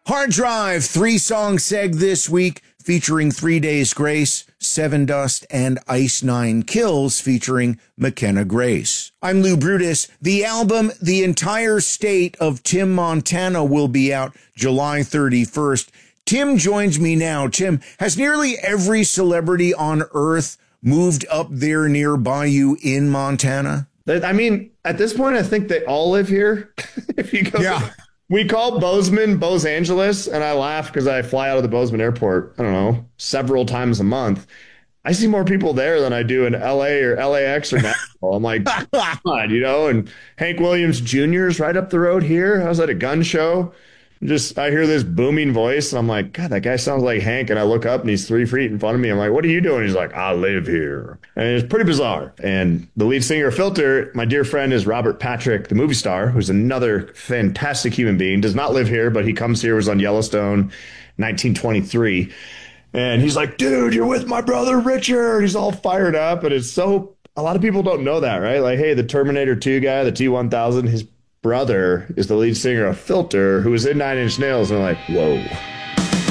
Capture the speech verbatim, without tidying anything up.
Hard Drive, three-song seg this week featuring Three Days Grace, Seven Dust, and Ice Nine Kills featuring McKenna Grace. I'm Lou Brutus. The album The Entire State of Tim Montana will be out July thirty-first. Tim joins me now. Tim, has nearly every celebrity on earth moved up there nearby you in Montana? I mean, at this point, I think they all live here. If you go, yeah. We call Bozeman Bose Angeles, and I laugh because I fly out of the Bozeman airport, I don't know, several times a month. I see more people there than I do in L A or L A X or Nashville. I'm like, God, you know, and Hank Williams Junior is right up the road here. I was at a gun show. Just, I hear this booming voice, and I'm like, God, that guy sounds like Hank. And I look up, and he's three feet in front of me. I'm like, what are you doing? He's like, I live here. And it's pretty bizarre. And the lead singer of Filter, my dear friend, is Robert Patrick, the movie star, who's another fantastic human being. Does not live here, but he comes here, was on Yellowstone, nineteen twenty-three. And he's like, dude, you're with my brother, Richard. He's all fired up. And it's so, a lot of people don't know that, right? Like, hey, the Terminator two guy, the T one thousand, his brother is the lead singer of Filter, who was in Nine Inch Nails, and I'm like, whoa.